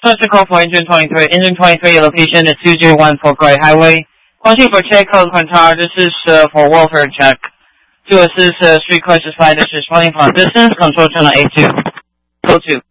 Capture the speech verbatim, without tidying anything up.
Special call for engine twenty-three. Engine twenty-three, your location is two zero one four Gray Highway. Question for check code Quantar. This is uh, for welfare check. To assist uh, street crisis flight, this is running from distance. Control channel A two. Go to.